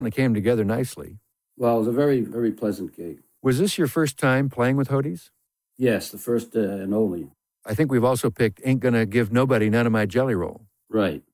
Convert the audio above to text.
and it came together nicely. Well, it was a very, very pleasant gig. Was this your first time playing with Hoties? Yes, the first and only. I think we've also picked Ain't Gonna Give Nobody None of My Jelly Roll. Right.